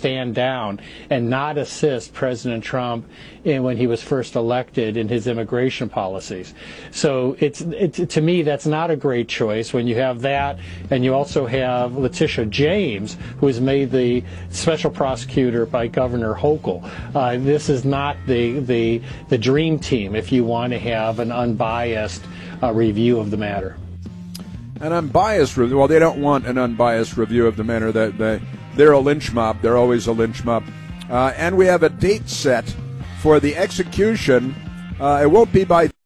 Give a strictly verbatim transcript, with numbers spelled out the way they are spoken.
stand down and not assist President Trump in when he was first elected in his immigration policies. So it's, it, to me, that's not a great choice when you have that, and you also have Letitia James, who was made the special prosecutor by Governor Hochul. Uh, this is not the, the, the dream team if you want to have an unbiased uh, review of the matter. An unbiased review. Well, they don't want an unbiased review of the matter. That they, they're a lynch mob. They're always a lynch mob. Uh, and we have a date set for the execution. Uh, it won't be by